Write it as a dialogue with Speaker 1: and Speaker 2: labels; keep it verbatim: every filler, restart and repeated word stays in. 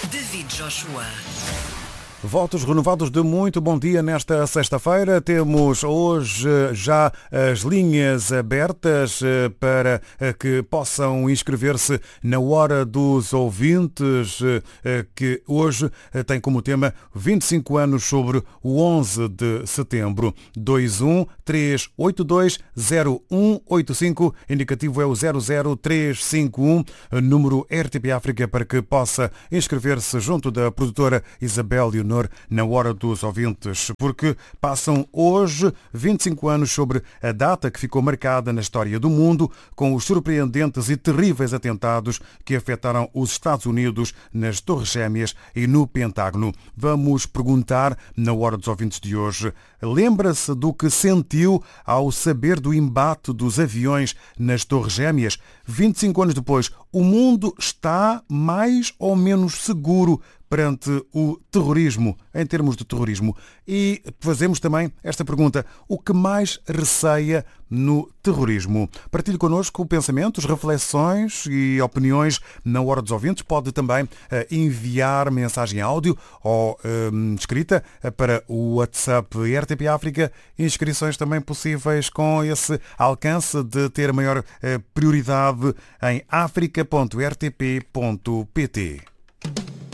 Speaker 1: David Joshua.
Speaker 2: Votos renovados de muito bom dia nesta sexta-feira. Temos hoje já as linhas abertas para que possam inscrever-se na Hora dos Ouvintes, que hoje tem como tema vinte e cinco anos sobre o onze de setembro. dois um três oito dois zero um oito cinco, indicativo é o zero zero três cinco um, número R T P África, para que possa inscrever-se junto da produtora Isabel Leonor na Hora dos Ouvintes, porque passam hoje vinte e cinco anos sobre a data que ficou marcada na história do mundo com os surpreendentes e terríveis atentados que afetaram os Estados Unidos nas Torres Gêmeas e no Pentágono. Vamos perguntar na Hora dos Ouvintes de hoje: lembra-se do que sentiu ao saber do embate dos aviões nas Torres Gêmeas? vinte e cinco anos depois, o mundo está mais ou menos seguro perante o terrorismo, em termos de terrorismo? E fazemos também esta pergunta: o que mais receia no terrorismo? Partilhe connosco pensamentos, reflexões e opiniões na Hora dos Ouvintes. Pode também uh, enviar mensagem áudio ou uh, escrita uh, para o WhatsApp R T P África. Inscrições também possíveis com esse alcance de ter maior uh, prioridade em africa ponto r t p ponto p t.